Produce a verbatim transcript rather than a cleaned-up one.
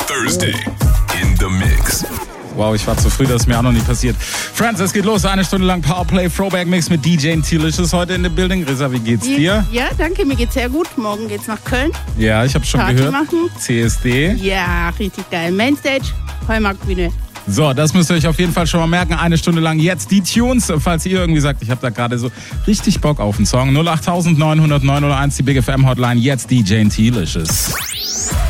Thursday in the Mix. Wow, ich war zu früh, das ist mir auch noch nie passiert. Friends, es geht los. Eine Stunde lang Powerplay Throwback Mix mit D J T-Licious heute in the building. Risa, wie geht's dir? Ja, danke, mir geht's sehr gut. Morgen geht's nach Köln. Ja, ich habe schon Party gehört. machen. C S D. Ja, richtig geil. Mainstage, Heumarktbühne. So, das müsst ihr euch auf jeden Fall schon mal merken. Eine Stunde lang jetzt die Tunes. Falls ihr irgendwie sagt, ich habe da gerade so richtig Bock auf einen Song. null acht neun null null neun null eins, die Big F M Hotline. Jetzt D J T-Licious.